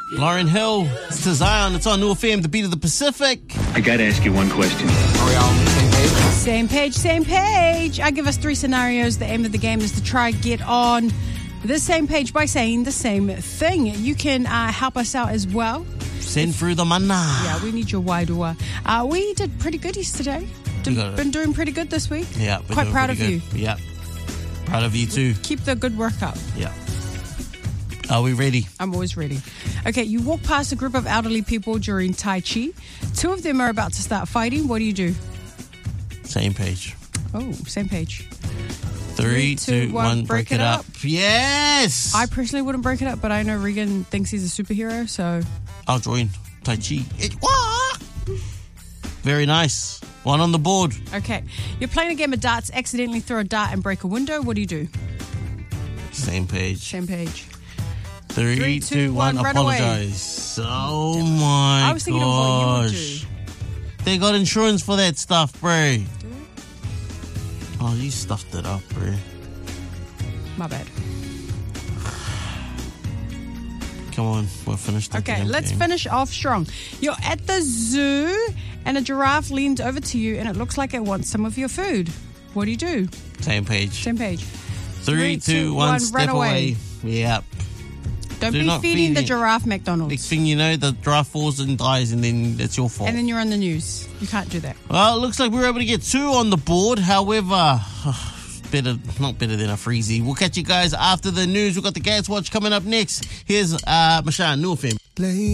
Lauren Hill, it's to Zion. It's on New FM, the beat of the Pacific. I gotta ask you one question. Are we all on the same page? Same page, same page. I give us 3 scenarios. The aim of the game is to try get on the same page by saying the same thing. You can help us out as well. Send through the mana. Yeah, we need your wairua. We did pretty good yesterday. Been doing pretty good this week. Yeah, quite proud of you. Yeah, proud of you too. Keep the good work up. Yeah. Are we ready? I'm always ready. Okay, you walk past a group of elderly people during Tai Chi. 2 of them are about to start fighting. What do? Same page. Oh, same page. 3, 2, 1, break it up. Yes! I personally wouldn't break it up, but I know Regan thinks he's a superhero, so... I'll join Tai Chi. Very nice. 1 on the board. Okay. You're playing a game of darts, accidentally throw a dart and break a window. What do? Same page. Same page. 3, 2, 1, apologize. Oh my gosh. I was thinking of what you would do. They got insurance for that stuff, bro. Do they? Oh, you stuffed it up, bro. My bad. Come on, we'll finish the Okay, damn let's game. finish off strong. You're at the zoo and a giraffe leans over to you and it looks like it wants some of your food. What do? Same page. Same page. 3, 2, 1, step away. Yep. Don't Do be not feeding the feed it. giraffe McDonald's. Next thing you know, the giraffe falls and dies, and then it's your fault. And then you're on the news. You can't do that. Well, it looks like we were able to get 2 on the board. However, not better than a freezy. We'll catch you guys after the news. We've got the Gas Watch coming up next. Here's Mashan, New FM.